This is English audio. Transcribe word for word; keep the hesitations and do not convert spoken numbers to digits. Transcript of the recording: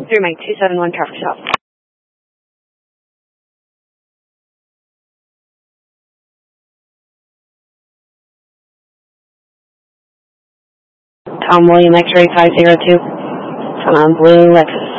Through Mike two seven one traffic stop. Tom William X-ray five zero two. Um, blue Lexus.